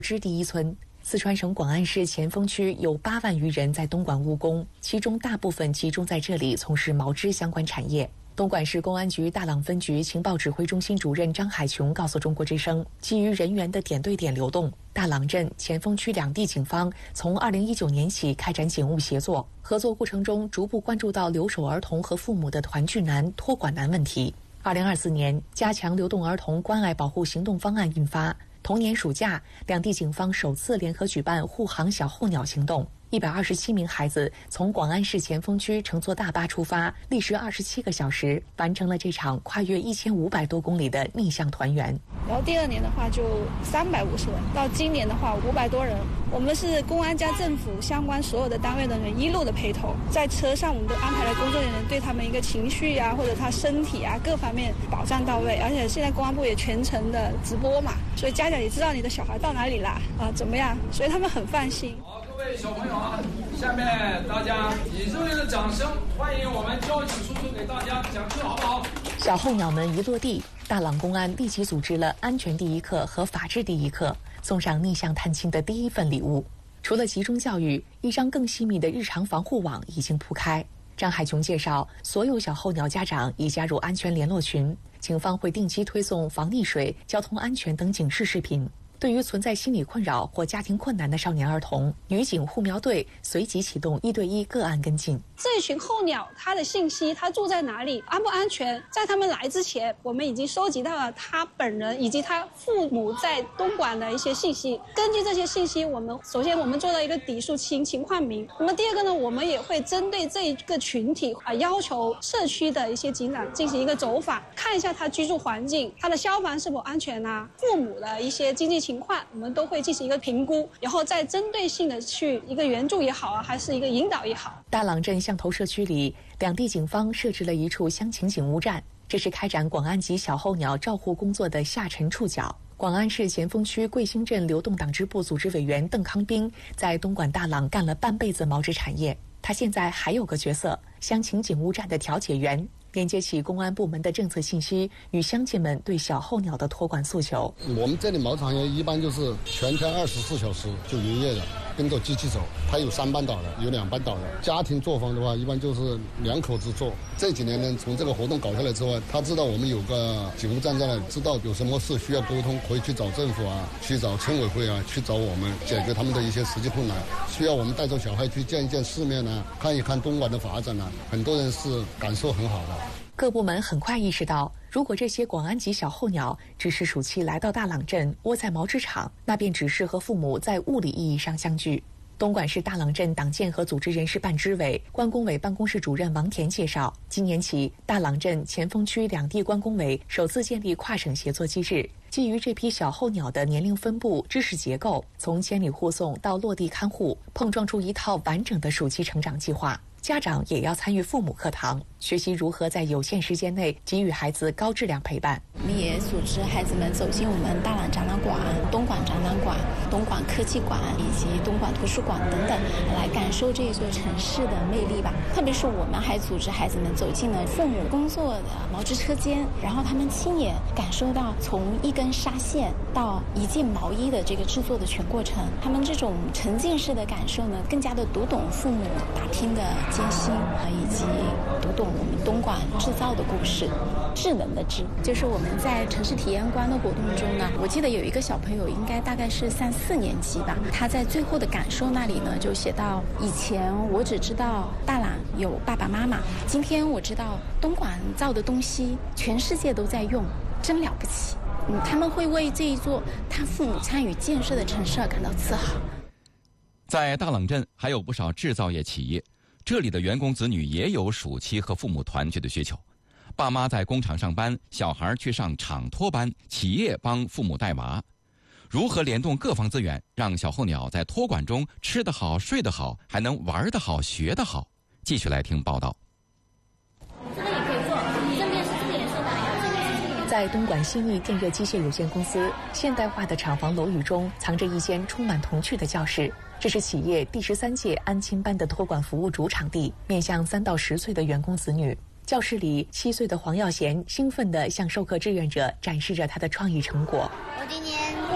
织第一村。四川省广安市前锋区有8万余人在东莞务工，其中大部分集中在这里从事毛织相关产业。东莞市公安局大朗分局情报指挥中心主任张海琼告诉中国之声，基于人员的点对点流动，大朗镇、前锋区两地警方从2019年起开展警务协作，合作过程中逐步关注到留守儿童和父母的团聚难、托管难问题。2024年，加强流动儿童关爱保护行动方案印发。同年暑假，两地警方首次联合举办护航小候鸟行动。127名孩子从广安市前锋区乘坐大巴出发，历时27个小时，完成了这场跨越1500多公里的逆向团圆。 然后第2年的话就350人，到今年的话500多人。我们是公安加政府相关所有的单位的人一路的陪同，在车上我们都安排了工作人员，对他们一个情绪啊或者他身体啊各方面保障到位。而且现在公安部也全程的直播嘛，所以家长也知道你的小孩到哪里啦怎么样，所以他们很放心。 各位小朋友啊，下面大家以热烈的掌声欢迎我们交警叔叔给大家讲课，好不好？ 小候鸟们一落地，大朗公安立即组织了安全第一课和法治第一课，送上逆向探亲的第一份礼物。除了集中教育，一张更细密的日常防护网已经铺开。张海琼介绍，所有小候鸟家长已加入安全联络群，警方会定期推送防溺水、交通安全等警示视频。对于存在心理困扰或家庭困难的少年儿童，女警护苗队随即启动1对1个案跟进。 这群候鸟它的信息，它住在哪里，安不安全，在他们来之前，我们已经收集到了他本人以及他父母在东莞的一些信息。根据这些信息，首先我们做了一个底数情况名。那么第2个呢，我们也会针对这一个群体要求社区的一些警长进行一个走访，看一下他居住环境，他的消防是否安全啊，父母的一些经济情况，我们都会进行一个评估，然后再针对性的去一个援助也好啊，还是一个引导也好。 大朗镇象头社区里，两地警方设置了一处乡情警务站，这是开展广安籍小候鸟照护工作的下沉触角。广安市前锋区桂兴镇流动党支部组织委员邓康斌在东莞大朗干了半辈子毛织产业，他现在还有个角色，乡情警务站的调解员，连接起公安部门的政策信息与乡亲们对小候鸟的托管诉求。 我们这里毛产业一般就是全天24小时就营业的，跟着机器走，它有3班倒人，有2班倒人。家庭作坊的话，一般就是2口子做。这几年呢，从这个活动搞下来之后，他知道我们有个警务站在那里，知道有什么事需要沟通，可以去找政府啊，去找村委会啊，去找我们解决他们的一些实际困难。需要我们带着小孩去见一见世面啊，看一看东莞的发展啊，很多人是感受很好的。 各部门很快意识到，如果这些广安籍小候鸟只是暑期来到大朗镇窝在毛织厂，那便只是和父母在物理意义上相聚。东莞市大朗镇党建和组织人事办支委关工委办公室主任王田介绍，今年起，大朗镇、前锋区两地关工委首次建立跨省协作机制，基于这批小候鸟的年龄分布、知识结构，从千里护送到落地看护，碰撞出一套完整的暑期成长计划。家长也要参与父母课堂，学习如何在有限时间内给予孩子高质量陪伴。 我们也组织孩子们走进我们大朗展览馆、东莞展览馆、东莞科技馆以及东莞图书馆等等，来感受这座城市的魅力吧。特别是我们还组织孩子们走进了父母工作的毛织车间，然后他们亲眼感受到从一根纱线到一件毛衣的这个制作的全过程。他们这种沉浸式的感受呢，更加的读懂父母打拼的艰辛以及读懂我们东莞制造的故事。智能的智，就是我们在城市体验馆的活动中呢，我记得有一个小朋友应该大概是3、4年级吧，他在最后的感受那里呢就写到，以前我只知道大朗有爸爸妈妈，今天我知道东莞造的东西全世界都在用，真了不起。他们会为这一座他父母参与建设的城市而感到自豪。 在大朗镇还有不少制造业企业，这里的员工子女也有暑期和父母团聚的需求。爸妈在工厂上班，小孩去上厂托班，企业帮父母带娃。如何联动各方资源，让小候鸟在托管中吃得好、睡得好，还能玩得好、学得好？继续来听报道。 这个也可以做，正面是自己说的， 在东莞新义电热机械有限公司现代化的厂房楼宇中，藏着一间充满童趣的教室。这是企业第13届安亲班的托管服务主场地，面向3到10岁的员工子女。教室里，7岁的黄耀贤兴奋地向授课志愿者展示着他的创意成果。 我今年